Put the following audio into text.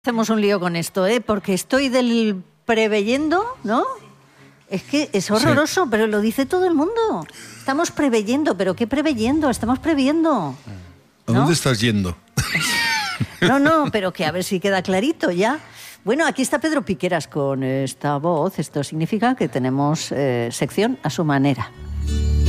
Hacemos un lío con esto, porque estoy del preveyendo, ¿no? Es que es horroroso, pero lo dice todo el mundo. Estamos preveyendo, pero ¿qué preveyendo? Estamos previendo. ¿A dónde estás yendo? No, pero que a ver si queda clarito ya. Bueno, aquí está Pedro Piqueras con esta voz. Esto significa que tenemos sección a su manera.